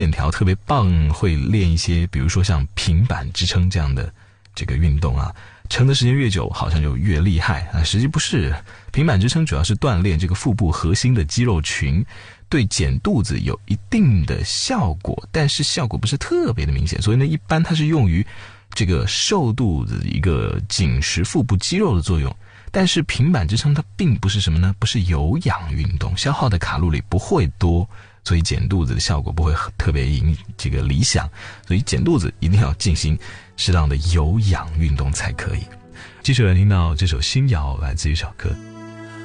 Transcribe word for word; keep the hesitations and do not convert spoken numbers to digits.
线条特别棒，会练一些比如说像平板支撑这样的这个运动啊，撑的时间越久好像就越厉害啊，实际不是。平板支撑主要是锻炼这个腹部核心的肌肉群，对减肚子有一定的效果，但是效果不是特别的明显，所以呢一般它是用于这个瘦肚子一个紧实腹部肌肉的作用。但是平板支撑它并不是什么呢？不是有氧运动，消耗的卡路里不会多，所以减肚子的效果不会特别影这个理想。所以减肚子一定要进行适当的有氧运动才可以。继续来听到这首新谣，来自于小柯。